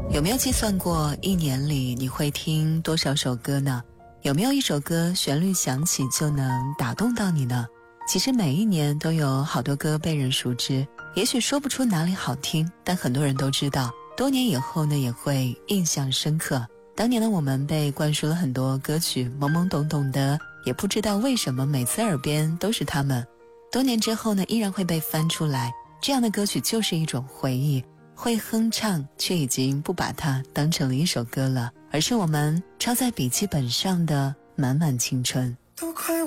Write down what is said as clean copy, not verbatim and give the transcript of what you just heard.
有没有计算过一年里你会听多少首歌呢？有没有一首歌旋律响起就能打动到你呢？其实每一年都有好多歌被人熟知，也许说不出哪里好听，但很多人都知道，多年以后呢也会印象深刻。当年的我们被灌输了很多歌曲，懵懵懂懂的，也不知道为什么每次耳边都是他们。多年之后呢依然会被翻出来，这样的歌曲就是一种回忆，会哼唱却已经不把它当成了一首歌了，而是我们抄在笔记本上的满满青春。 都快